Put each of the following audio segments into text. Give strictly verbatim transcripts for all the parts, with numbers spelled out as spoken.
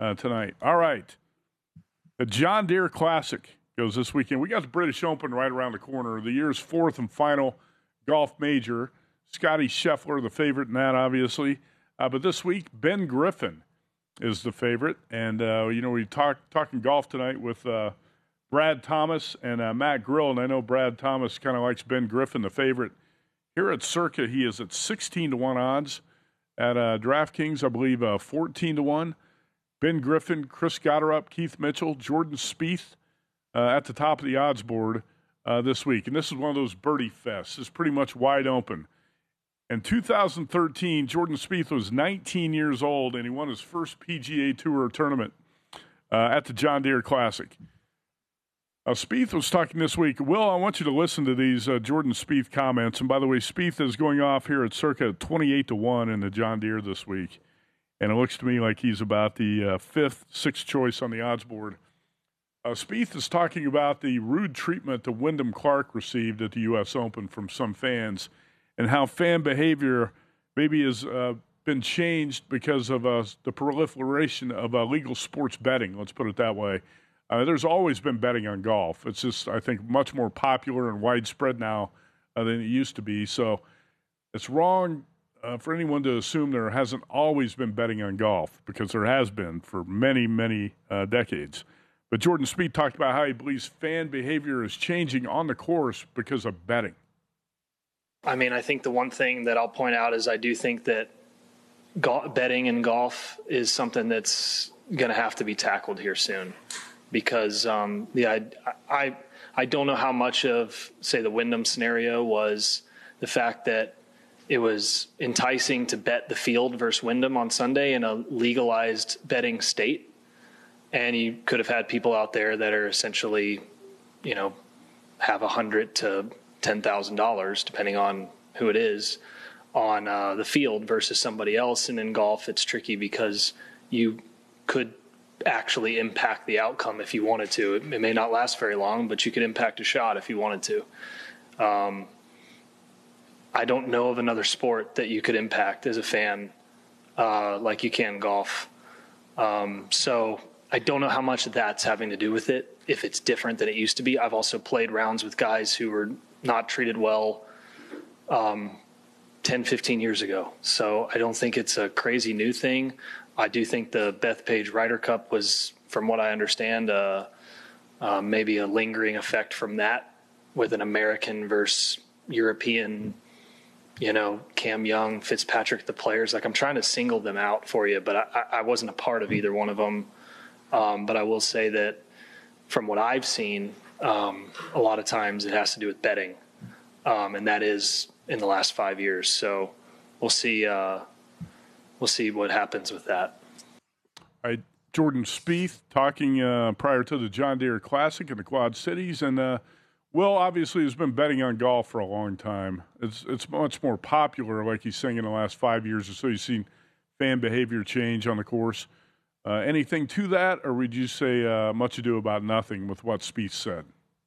uh, tonight. All right. The John Deere Classic goes this weekend. We got the British Open right around the corner. The year's fourth and final golf major. Scotty Scheffler, the favorite in that, obviously. Uh, but this week, Ben Griffin is the favorite. And, uh, you know, we talk talking golf tonight with uh, Brad Thomas and uh, Matt Grill. And I know Brad Thomas kind of likes Ben Griffin, the favorite. Here at Circa, he is at sixteen to one odds. At uh, DraftKings, I believe uh, fourteen to one. Ben Griffin, Chris Gotterup, Keith Mitchell, Jordan Spieth uh, at the top of the odds board uh, this week. And this is one of those birdie fests. It's pretty much wide open. In two thousand thirteen, Jordan Spieth was nineteen years old, and he won his first P G A Tour tournament uh, at the John Deere Classic. Uh, Spieth was talking this week. Will, I want you to listen to these uh, Jordan Spieth comments. And by the way, Spieth is going off here at Circa twenty-eight to one in the John Deere this week. And it looks to me like he's about the uh, fifth, sixth choice on the odds board. Uh, Spieth is talking about the rude treatment that Wyndham Clark received at the U S Open from some fans and how fan behavior maybe has uh, been changed because of uh, the proliferation of uh, legal sports betting, let's put it that way. Uh, there's always been betting on golf. It's just, I think, much more popular and widespread now uh, than it used to be. So it's wrong Uh, for anyone to assume there hasn't always been betting on golf, because there has been for many, many uh, decades. But Jordan Spieth talked about how he believes fan behavior is changing on the course because of betting. I mean, I think the one thing that I'll point out is I do think that go- betting in golf is something that's going to have to be tackled here soon, because um, yeah, I, I I don't know how much of, say, the Wyndham scenario was the fact that it was enticing to bet the field versus Wyndham on Sunday in a legalized betting state. And you could have had people out there that are essentially, you know, have a hundred to ten thousand dollars, depending on who it is, on uh, the field versus somebody else. And in golf, it's tricky because you could actually impact the outcome if you wanted to. It, it may not last very long, but you could impact a shot if you wanted to. Um, I don't know of another sport that you could impact as a fan uh, like you can golf. Um, so I don't know how much that's having to do with it, if it's different than it used to be. I've also played rounds with guys who were not treated well um, ten, fifteen years ago. So I don't think it's a crazy new thing. I do think the Bethpage Ryder Cup was, from what I understand, uh, uh, maybe a lingering effect from that, with an American versus European, you know, Cam Young, Fitzpatrick, the players. Like, I'm trying to single them out for you, but I, I wasn't a part of either one of them. Um, but I will say that from what I've seen, um, a lot of times it has to do with betting. Um, and that is in the last five years. So we'll see, uh, we'll see what happens with that. All right. Jordan Spieth talking uh, prior to the John Deere Classic in the Quad Cities. And, uh, Will obviously has been betting on golf for a long time. It's it's much more popular, like he's saying, in the last five years or so. You've seen fan behavior change on the course. Uh, anything to that, or would you say uh, much ado about nothing with what Spieth said?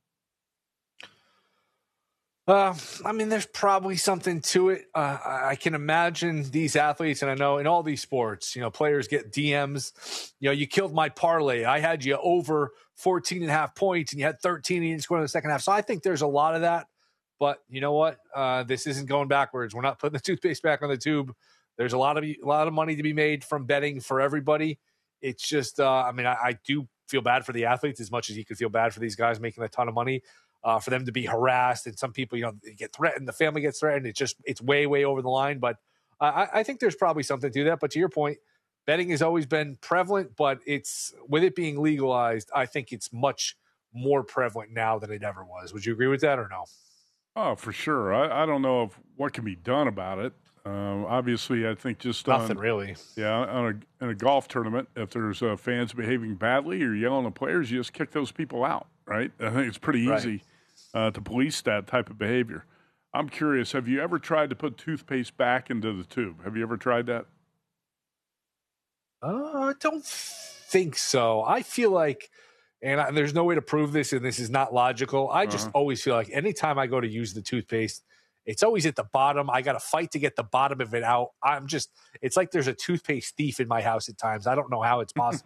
Uh, I mean, there's probably something to it. Uh, I can imagine these athletes, and I know in all these sports, you know, players get D Ms. You know, you killed my parlay. I had you over fourteen and a half points, and you had thirteen, and you didn't score in the second half. So I think there's a lot of that. But you know what? Uh, this isn't going backwards. We're not putting the toothpaste back on the tube. There's a lot of a lot of money to be made from betting for everybody. It's just, uh, I mean, I, I do feel bad for the athletes as much as you could feel bad for these guys making a ton of money. Uh, for them to be harassed, and some people, you know, they get threatened. The family gets threatened. It's just, it's way, way over the line. But uh, I, I think there's probably something to that. But to your point, betting has always been prevalent, but it's, with it being legalized, I think it's much more prevalent now than it ever was. Would you agree with that or no? Oh, for sure. I, I don't know if what can be done about it. Um, obviously, I think just nothing on, really. Yeah, on a, in a golf tournament, if there's uh, fans behaving badly or yelling at players, you just kick those people out, right? I think it's pretty easy. Right. Uh, to police that type of behavior. I'm curious, have you ever tried to put toothpaste back into the tube? Have you ever tried that? Uh, I don't think so. I feel like, and I, there's no way to prove this, and this is not logical. I just uh-huh. always feel like anytime I go to use the toothpaste, it's always at the bottom. I got to fight to get the bottom of it out. I'm just, it's like there's a toothpaste thief in my house at times. I don't know how it's possible.